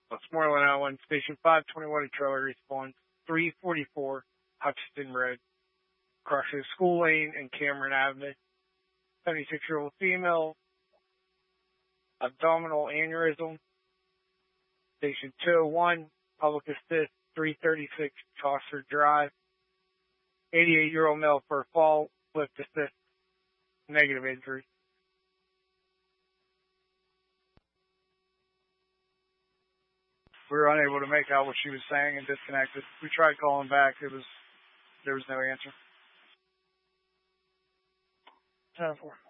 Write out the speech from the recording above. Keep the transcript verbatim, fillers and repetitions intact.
Westmoreland Island, Station five twenty-one, a trailer response, three forty-four, Hutchinson Road, crosses School Lane and Cameron Avenue. seventy-six-year-old female, abdominal aneurysm. Station two oh one, public assist, three thirty-six, Chaucer Drive. eighty-eight-year-old male for fall, lift assist, negative injury. We were unable to make out what she was saying and disconnected. We tried calling back. It was, there was no answer. ten four.